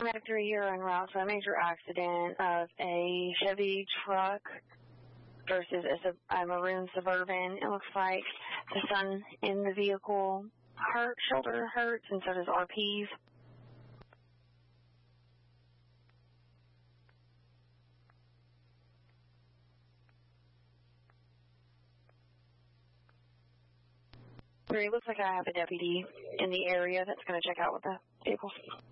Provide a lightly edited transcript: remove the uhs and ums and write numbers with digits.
Factory here en route to a major accident of a Chevy truck versus a maroon Suburban. It looks like the son in the vehicle hurt, shoulder hurts, and so does RP's. It looks like I have a deputy in the area that's going to check out with the vehicles.